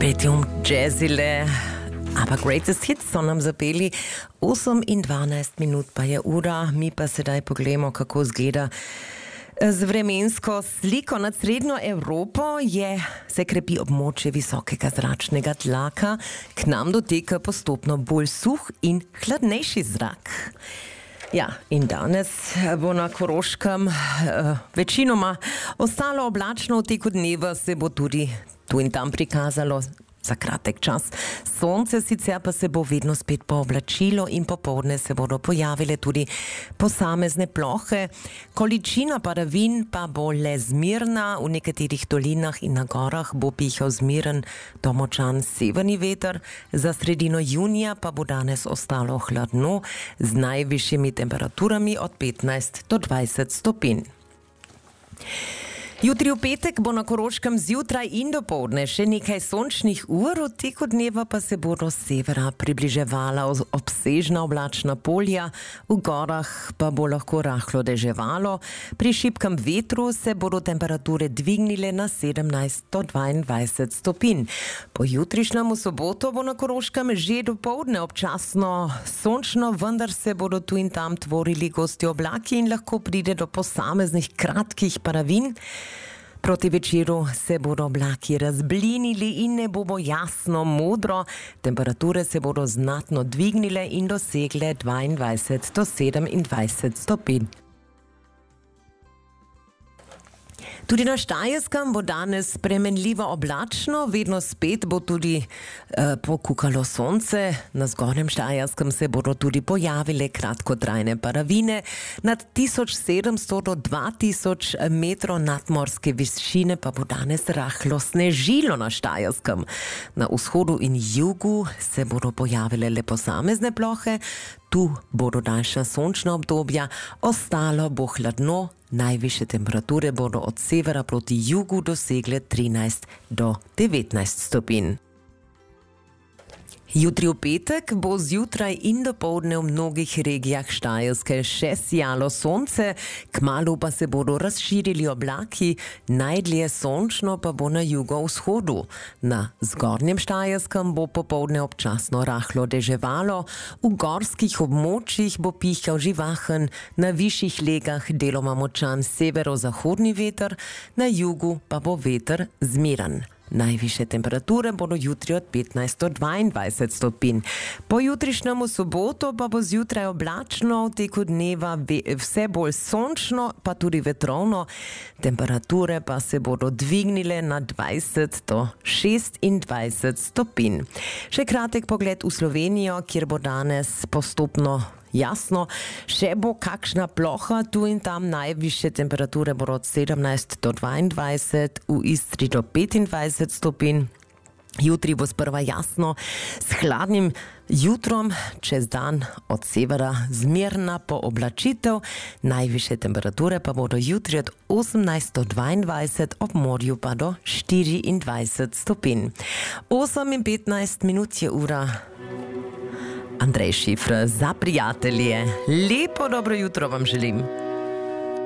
Petium Jazzile, aber Greatest Hits so nam zapeli 8 in 12 minut pa je ura, mi pa sedaj pogledamo, kako izgleda z vremensko sliko. Nad srednjo Evropo se krepi območje visokega zračnega tlaka, k nam doteka postopno bolj suh in hladnejši zrak. Ja, in danes bo na Koroškem večinoma ostalo oblačno, v teku dneva se bo tudi tu in tam prikazalo za kratek čas. Sonce sicer pa se bo vedno spet pooblačilo in popoldne se bodo pojavile tudi posamezne plohe. Količina padavin pa bo le zmirna, v nekaterih dolinah in na gorah bo pihal zmiren do močan severni veter. Za sredino junija pa bo danes ostalo hladno z najvišjimi temperaturami od 15 do 20 stopinj. Jutri v petek bo na Koroškem zjutraj in dopoldne še nekaj sončnih ur, v teku dneva pa se bodo s severa približevala obsežna oblačna polja, v gorah pa bo lahko rahlo deževalo. Pri šibkem vetru se bodo temperature dvignile na 17 do 22 stopinj. Po jutrišnjem v soboto bo na Koroškem že dopoldne občasno sončno, vendar se bodo tu in tam tvorili gosti oblaki in lahko pride do posameznih kratkih padavin. Proti večeru se bodo oblaki razblinili in nebo bo jasno modro, temperature se bodo znatno dvignile in dosegle 22 do 27 stopinj. Tudi na Štajerskem bo danes spremenljivo oblačno, vedno spet bo tudi pokukalo sonce. Na zgornjem Štajerskem se bodo tudi pojavile kratkotrajne padavine. Nad 1700 do 2000 metrov nadmorske višine pa bo danes rahlo snežilo na Štajerskem. Na vzhodu in jugu se bodo pojavile le posamezne plohe. Tu bodo daljša sončna obdobja, ostalo bo hladno, najvišje temperature bodo od severa proti jugu dosegle 13 do 19 stopinj. Jutri v petek bo zjutraj in dopoldne v mnogih regijah Štajerske še sijalo sonce, kmalu pa se bodo razširili oblaki, najdlje sončno pa bo na jugovzhodu. Na zgornjem Štajerskem bo popoldne občasno rahlo deževalo, v gorskih območjih bo pihal živahen, na višjih legah deloma močan severozahodni veter, na jugu pa bo veter zmiren. Najvišje temperature bodo jutri od 15 do 22 stopinj. Po jutrišnjem v soboto pa bo zjutraj oblačno, v teku dneva vse bolj sončno, pa tudi vetrovno. Temperature pa se bodo dvignile na 20 do 26 stopinj. Še kratek pogled v Slovenijo, kjer bo danes postopno jasno, še bo kakšna ploha, tu in tam najvišje temperature bodo od 17 do 22, v Istri do 25 stopinj. Jutri bo sprva jasno, s hladnim jutrom, čez dan od severa zmerna pooblačitev, najvišje temperature pa bodo jutri od 18 do 22, ob morju pa do 24 stopinj. 8 in 15 minut je ura. Andrej Šifr za prijatelje. Lepo dobro jutro vam želim.